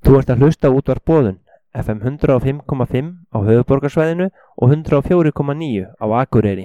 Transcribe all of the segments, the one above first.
Þú ert að hlusta á útvarp Boðun, FM 105,5 á höfuðborgarsvæðinu og 104,9 á Akureyri.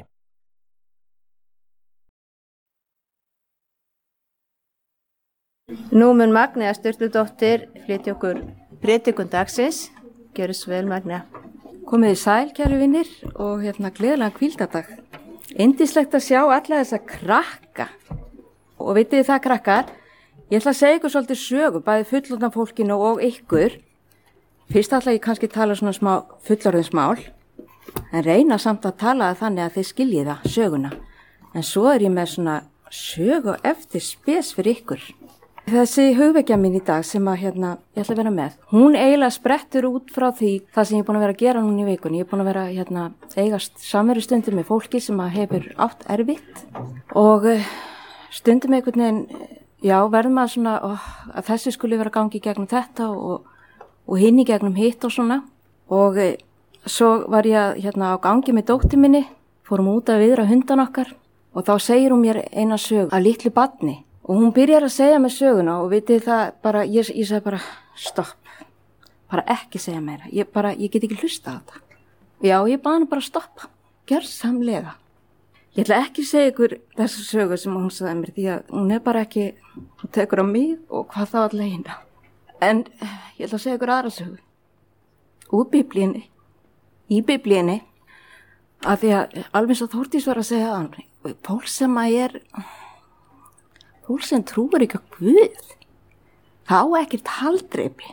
Nú mun Magnea Sturludóttir flytja okkur prédikun dagsins. Gjörðu svo vel, Magnea. Komið í sæl, kæru vinir, og gleðilegan hvíldardag. Yndislegt að sjá alla þessa krakka. Og vitið þið það, krakkar, ég ætla að segja ykkur svolítið sögu, bæði fullorðna fólkinu og ykkur. Fyrst ætla ég kannski að tala svona smá fullorðinsmál, en reyna samt að tala þannig að þið skiljið það, söguna. En svo ég með svona sögu eftir spes fyrir ykkur. Þessi hugvekja mín í dag sem að ég ætla að vera með, hún eiginlega sprettur út frá því það sem ég er búin að vera að gera núna í vikunni. Ég er búin að vera eigast samverustundir með fólki sem að hefur átt erfitt og stundum einhvern veginn, já, verðum að svona, að þessi skuli vera gangi gegnum þetta og hinn í gegnum hitt og svona. Og svo var ég á gangi með dóttir minni, fórum út að viðra hundan okkar og þá segir hún mér eina sögu af litlu barni. Og hún byrjar að segja mér söguna og vitið það bara, ég sagði bara stopp, bara ekki segja meira, ég get ekki hlusta á þetta. Já, ég bað hana bara stoppa, gjörsamlega. Ég ætla ekki að segja ykkur þessu sögu sem hún sagði mér því að hún bara ekki, hún tekur á mig og hvað þá allegina. En ég ætla að segja ykkur aðra sögu. Úr Biblíunni, í Biblíunni, að því að alveg svo Þórdís var að segja að hann, fólk sem trúir ekki á Guð, þá ekkert haldreipi.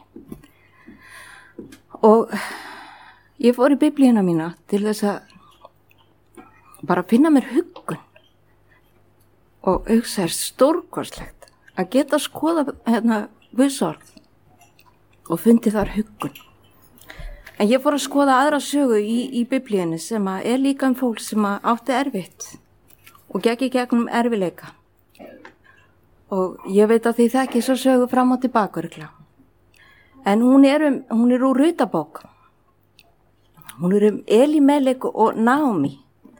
Og ég fór í Biblíuna mína til þess að bara finna mér huggun. Og hugsa stórkostlegt að geta skoða Guðs orð og fundi þar huggun. En ég fór að skoða aðra sögu í Biblíunni sem að líka fólk sem að átti erfitt og gekk í gegnum erfileika. Og ég veit að þið þekkið svo sögu fram og tilbaka örugglega. En hún er úr Rutabók. Hún er Elimelek og Naomi.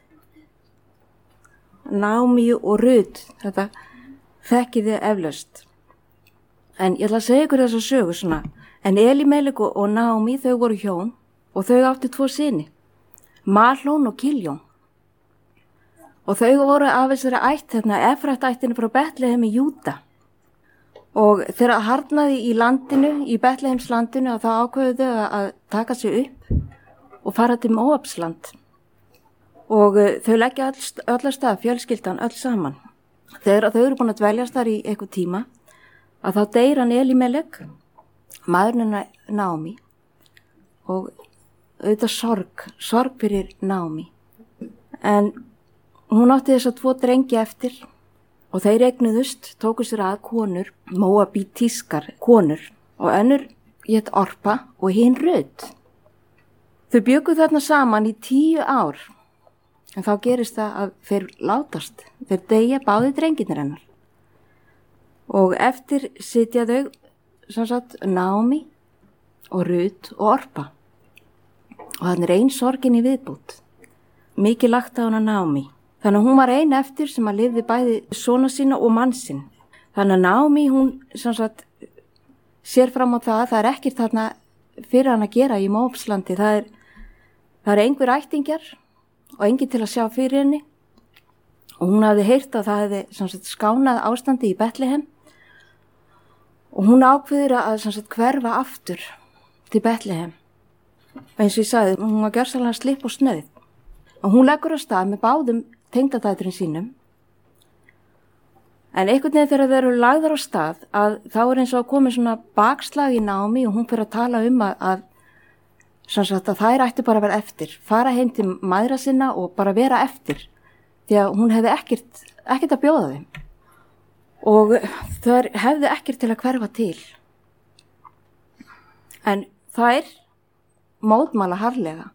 Naomi og Rut, þetta þekkið þið eflaust. En ég ætla að segja ykkur þessa sögu svona. En Elimelek og Naomi, þau voru hjón og þau áttu 2 syni, Mahlón og Kiljón. Og þau voru af þessari ætt, Efrat-ættinu frá Betlehem í Júda. Og þegar harðnaði í landinu, í Betlehems landinu, þá ákveðu þau að taka sig upp og fara til Móabsland. Og þau leggja öll stað, fjölskyldan, öll saman. Þegar þau eru búin að dveljast þar í eitthvað tíma, að þá deyr hann Elimelek, maðurinn Naomi, og auðvitað sorg fyrir Naomi. En hún átti þess að 2 drengi eftir og þeir eignuðust, tóku sér að konur, móabítískar konur og önnur hét Orpa og hinn Rut. Þau bjuggu þarna saman í 10 ár en þá gerist það að þeir látast, þeir deyja báði drengirnir hennar. Og eftir sitja þau, sem sagt, Naomi og Rut og Orpa og þannig er ein sorgin í viðbútt. Mikið lagt á hana Naomi. Þannig að hún var ein eftir sem að lifði bæði sona sína og mann sinn. Þannig að Naomi, hún sem sagt, sér fram á það er ekkert þarna fyrir hann að gera í Móabslandi. Það er einhver ættingjar og engin til að sjá fyrir henni. Og hún hafði heyrt að það hefði sem sagt, skánað ástandi í Betlehem. Og hún ákveður að sem sagt, hverfa aftur til Betlehem. Eins og ég sagði, hún var gjörsamlega slipp og snauð. Og hún leggur á stað með báðum tengdadætturinn sínum. En einhvern veginn þegar þeir eru lagðar á stað að þá er eins og að komi svona bakslag í Naomi og hún fyrir að tala að þær ættu bara að vera eftir, fara heim til mæðra sinna og bara vera eftir því að hún hefði ekkert að bjóða þeim og þær hefði ekkert til að hverfa til. En þær mótmæla harðlega